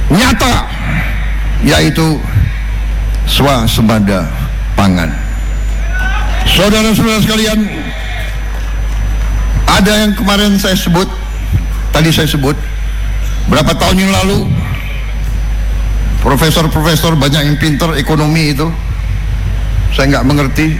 nyata, yaitu swasembada pangan. Saudara-saudara sekalian, ada yang kemarin saya sebut, tadi saya sebut, berapa tahun yang lalu, profesor-profesor banyak yang pintar ekonomi itu, saya nggak mengerti.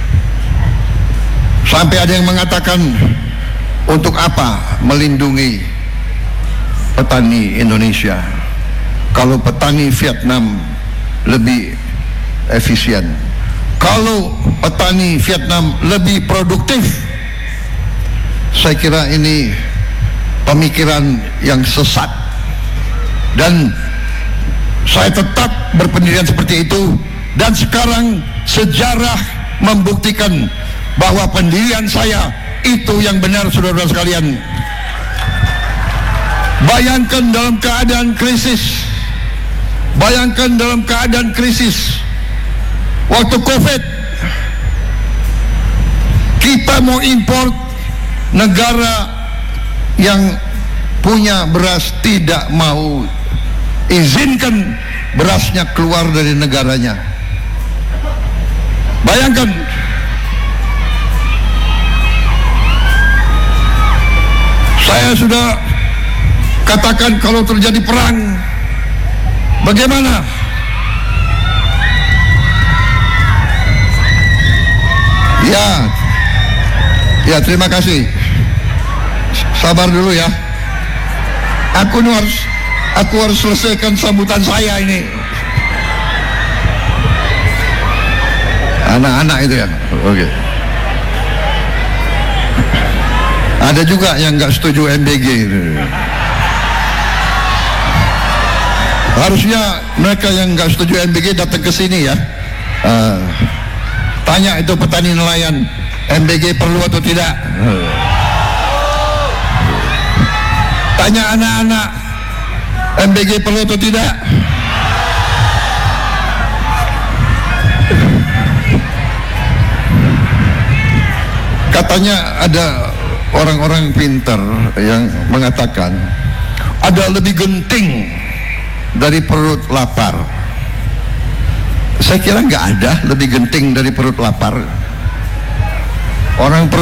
Sampai ada yang mengatakan, untuk apa melindungi petani Indonesia kalau petani Vietnam lebih efisien, kalau petani Vietnam lebih produktif? Saya kira ini pemikiran yang sesat, dan saya tetap berpendirian seperti itu. Dan sekarang sejarah membuktikan bahwa pendirian saya itu yang benar, saudara-saudara sekalian. Bayangkan dalam keadaan krisis, bayangkan dalam keadaan krisis waktu COVID, kita mau impor, negara yang punya beras tidak mau izinkan berasnya keluar dari negaranya. Bayangkan, saya sudah katakan kalau terjadi perang, bagaimana? Ya, terima kasih. Sabar dulu ya. Aku harus selesaikan sambutan saya ini. Anak-anak itu ya. Oke. Ada juga yang nggak setuju MBG. Harusnya mereka yang nggak setuju MBG datang ke sini ya. Tanya itu petani nelayan, MBG perlu atau tidak? Tanya anak-anak, MBG perlu atau tidak? Katanya ada orang-orang pintar yang mengatakan ada lebih genting dari perut lapar. Saya kira nggak ada lebih genting dari perut lapar. Orang perut